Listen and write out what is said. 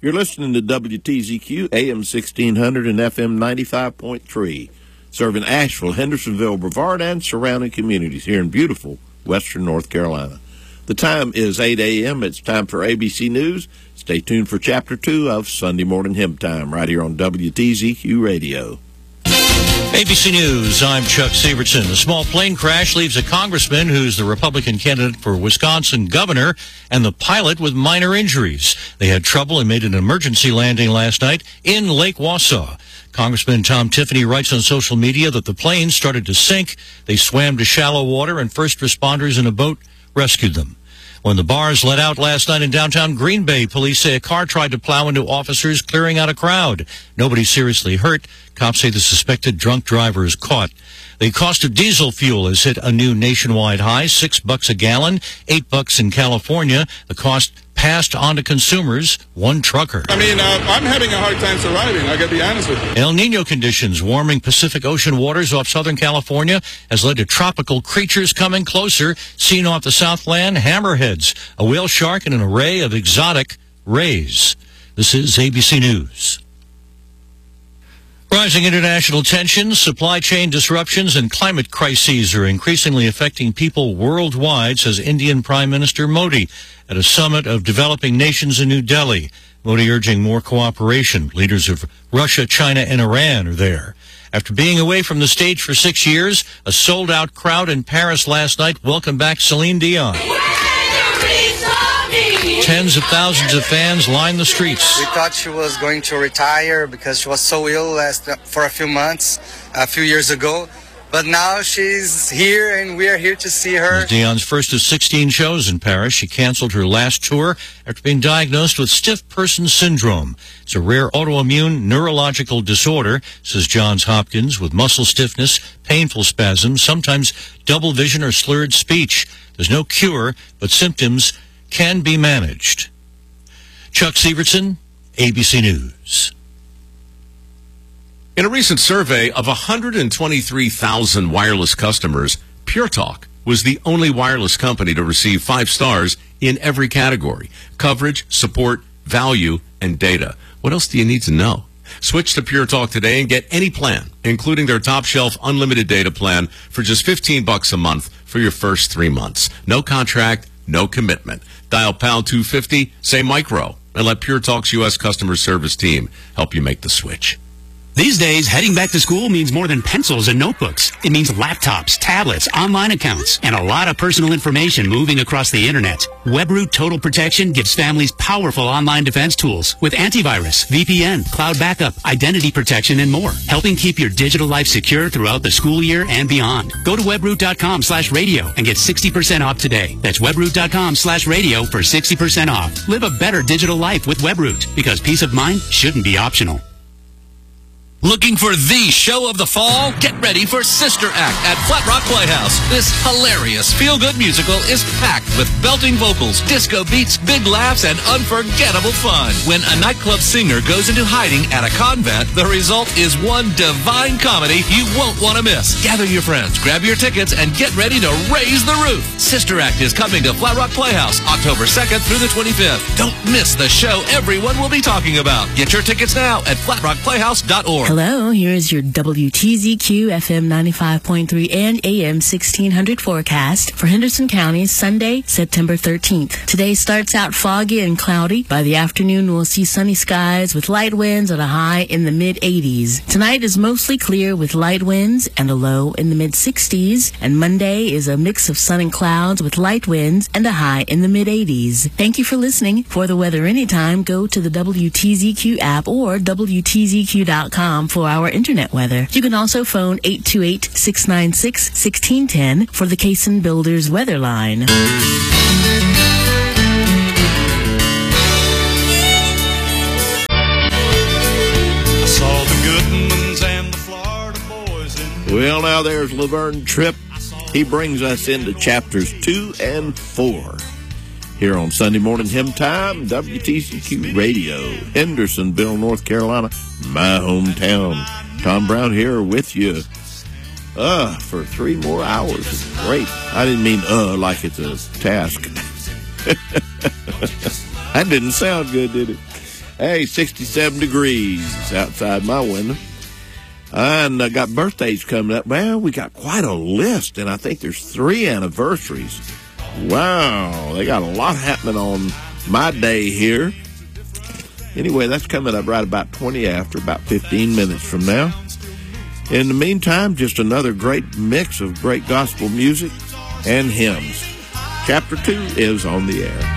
You're listening to WTZQ, AM 1600 and FM 95.3, serving Asheville, Hendersonville, Brevard, and surrounding communities here in beautiful western North Carolina. The time is 8 a.m. It's time for ABC News. Stay tuned for Chapter 2 of Sunday Morning Hymn Time right here on WTZQ Radio. ABC News, I'm Chuck Severson. A small plane crash leaves a congressman who's the Republican candidate for Wisconsin governor and the pilot with minor injuries. They had trouble and made an emergency landing last night in Lake Wausau. Congressman Tom Tiffany writes on social media that the plane started to sink. They swam to shallow water and first responders in a boat rescued them. When the bars let out last night in downtown Green Bay, police say a car tried to plow into officers clearing out a crowd. Nobody seriously hurt. Cops say the suspected drunk driver is caught. The cost of diesel fuel has hit a new nationwide high, $6 a gallon, $8 in California. The cost passed on to consumers, one trucker. I'm having a hard time surviving, I gotta be honest with you. El Nino conditions warming Pacific Ocean waters off Southern California has led to tropical creatures coming closer. Seen off the Southland, hammerheads, a whale shark, and an array of exotic rays. This is ABC News. Rising international tensions, supply chain disruptions, and climate crises are increasingly affecting people worldwide, says Indian Prime Minister Modi at a summit of developing nations in New Delhi. Modi urging more cooperation. Leaders of Russia, China, and Iran are there. After being away from the stage for 6 years, a sold-out crowd in Paris last night welcomed back Celine Dion. Tens of thousands of fans lined the streets. We thought she was going to retire because she was so ill for a few months, a few years ago. But now she's here, and we are here to see her. Dion's first of 16 shows in Paris. She canceled her last tour after being diagnosed with stiff person syndrome. It's a rare autoimmune neurological disorder, says Johns Hopkins, with muscle stiffness, painful spasms, sometimes double vision or slurred speech. There's no cure, but symptoms can be managed. Chuck Severson, ABC News. In a recent survey of 123,000 wireless customers, Pure Talk was the only wireless company to receive 5 stars in every category: coverage, support, value, and data. What else do you need to know? Switch to Pure Talk today and get any plan, including their top shelf unlimited data plan, for just $15 a month for your first 3 months. No contract, no commitment. Dial pound 250, say micro, and let Pure Talk's U.S. customer service team help you make the switch. These days, heading back to school means more than pencils and notebooks. It means laptops, tablets, online accounts, and a lot of personal information moving across the internet. WebRoot Total Protection gives families powerful online defense tools with antivirus, VPN, cloud backup, identity protection, and more, helping keep your digital life secure throughout the school year and beyond. Go to webroot.com/radio and get 60% off today. That's webroot.com/radio for 60% off. Live a better digital life with WebRoot, because peace of mind shouldn't be optional. Looking for the show of the fall? Get ready for Sister Act at Flat Rock Playhouse. This hilarious feel-good musical is packed with belting vocals, disco beats, big laughs, and unforgettable fun. When a nightclub singer goes into hiding at a convent, the result is one divine comedy you won't want to miss. Gather your friends, grab your tickets, and get ready to raise the roof. Sister Act is coming to Flat Rock Playhouse October 2nd through the 25th. Don't miss the show everyone will be talking about. Get your tickets now at flatrockplayhouse.org. Hello, here is your WTZQ FM 95.3 and AM 1600 forecast for Henderson County, Sunday, September 13th. Today starts out foggy and cloudy. By the afternoon, we'll see sunny skies with light winds at a high in the mid-80s. Tonight is mostly clear with light winds and a low in the mid-60s. And Monday is a mix of sun and clouds with light winds and a high in the mid-80s. Thank you for listening. For the weather anytime, go to the WTZQ app or WTZQ.com for our internet weather. You can also phone 828-696-1610 for the Cason Builders weather line. I saw the Goodmans and the Florida boys. Well, now there's Laverne Tripp. He brings us into chapters 2 and 4. Here on Sunday Morning Hymn Time, WTZQ Radio, Hendersonville, North Carolina, my hometown. Tom Brown here with you for 3 more hours. It's great. I didn't mean like it's a task. That didn't sound good, did it? Hey, 67 degrees outside my window. And I got birthdays coming up. Well, we got quite a list, and I think there's 3 anniversaries. Wow, they got a lot happening on my day here. Anyway, that's coming up right about 20 after, about 15 minutes from now. In the meantime, just another great mix of great gospel music and hymns. Chapter 2 is on the air.